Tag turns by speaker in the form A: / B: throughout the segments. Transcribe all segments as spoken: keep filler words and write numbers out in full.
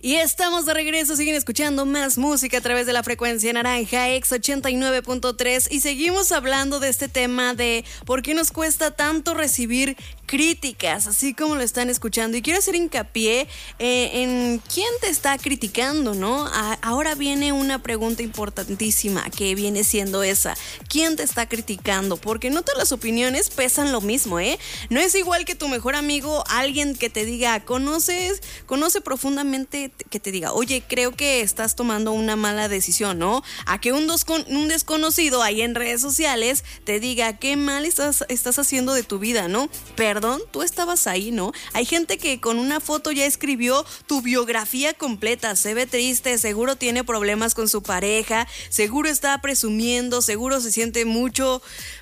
A: Y estamos de regreso, siguen escuchando más música a través de la frecuencia naranja Exa ochenta y nueve punto tres y seguimos hablando de este tema de por qué nos cuesta tanto recibir críticas, así como lo están escuchando. Y quiero hacer hincapié eh, en quién te está criticando, ¿no? A- ahora viene una pregunta importantísima que viene siendo esa: ¿quién te está criticando? Porque no todas las opiniones pesan lo mismo, ¿eh? No es igual que tu mejor amigo, alguien que te diga, conoces, conoce profundamente, que te diga, oye, creo que estás tomando una mala decisión, ¿no? A que un, descon- un desconocido ahí en redes sociales te diga, qué mal estás, estás haciendo de tu vida, ¿no? Perdón, tú estabas ahí, ¿no? Hay gente que con una foto ya escribió tu biografía completa, se ve triste, seguro tiene problemas con su pareja, seguro está presumiendo, seguro se siente mucho...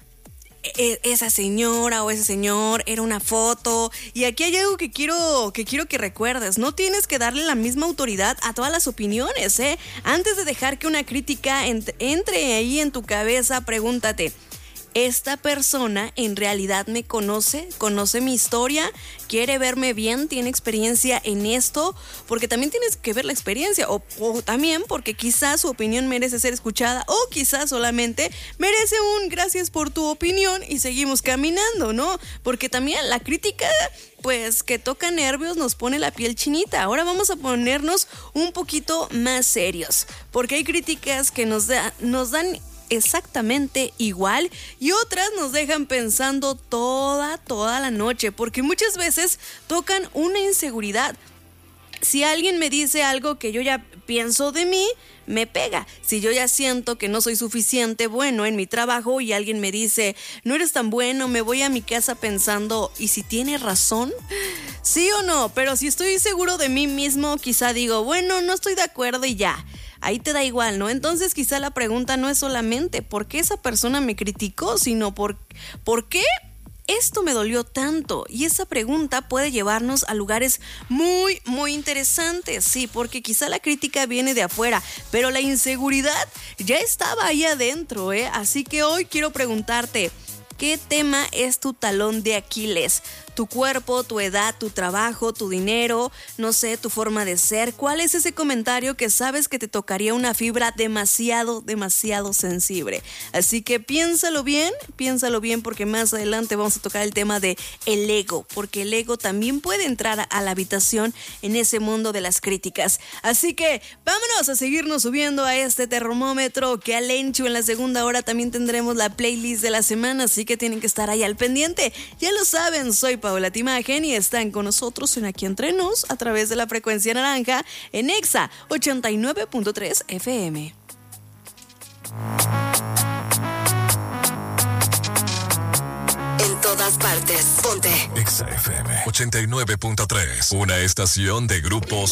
A: esa señora o ese señor, era una foto. Y aquí hay algo que quiero que quiero que recuerdes: no tienes que darle la misma autoridad a todas las opiniones, ¿eh? Antes de dejar que una crítica ent- entre ahí en tu cabeza, pregúntate: ¿esta persona en realidad me conoce? ¿Conoce mi historia? ¿Quiere verme bien? ¿Tiene experiencia en esto? Porque también tienes que ver la experiencia, o, o también porque quizás su opinión merece ser escuchada, o quizás solamente merece un gracias por tu opinión y seguimos caminando, ¿no? Porque también la crítica, pues, que toca nervios, nos pone la piel chinita. Ahora vamos a ponernos un poquito más serios, porque hay críticas que nos, da, nos dan exactamente igual y otras nos dejan pensando toda, toda la noche, porque muchas veces tocan una inseguridad. Si alguien me dice algo que yo ya pienso de mí, me pega. Si yo ya siento que no soy suficiente bueno en mi trabajo y alguien me dice, no eres tan bueno, me voy a mi casa pensando, ¿y si tiene razón? ¿Sí o no? Pero si estoy seguro de mí mismo, quizá digo, bueno, no estoy de acuerdo y ya. Ahí te da igual, ¿no? Entonces quizá la pregunta no es solamente ¿por qué esa persona me criticó?, sino ¿por, ¿por qué esto me dolió tanto? Y esa pregunta puede llevarnos a lugares muy, muy interesantes, sí, porque quizá la crítica viene de afuera, pero la inseguridad ya estaba ahí adentro, ¿eh? Así que hoy quiero preguntarte, ¿qué tema es tu talón de Aquiles? Tu cuerpo, tu edad, tu trabajo, tu dinero, no sé, tu forma de ser. ¿Cuál es ese comentario que sabes que te tocaría una fibra demasiado, demasiado sensible? Así que piénsalo bien, piénsalo bien, porque más adelante vamos a tocar el tema de el ego, porque el ego también puede entrar a la habitación en ese mundo de las críticas. Así que vámonos a seguirnos subiendo a este termómetro, que al Enchu en la segunda hora también tendremos la playlist de la semana, así que tienen que estar ahí al pendiente. Ya lo saben, soy Paola Timagen y están con nosotros en Aquí Entre Nos a través de la frecuencia naranja en Exa ochenta y nueve punto tres F M.
B: En todas partes, ponte
C: Exa F M ochenta y nueve punto tres, una estación de grupos